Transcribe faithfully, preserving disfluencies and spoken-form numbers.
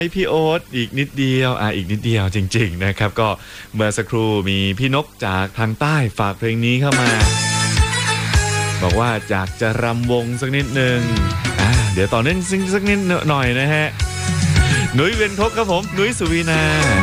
พี่โอ๊ตอีกนิดเดียวอ่ะอีกนิดเดียวจริงๆนะครับก็เมื่อสักครู่มีพี่นกจากทางใต้ฝากเพลงนี้เข้ามาบอกว่าอยากจะรำวงสักนิดนึงอ่ะเดี๋ยวต่อเนื่องสักนิดหน่อยนะฮะนุ้ยเวียนทกครับผมนุ้ยสุวีนา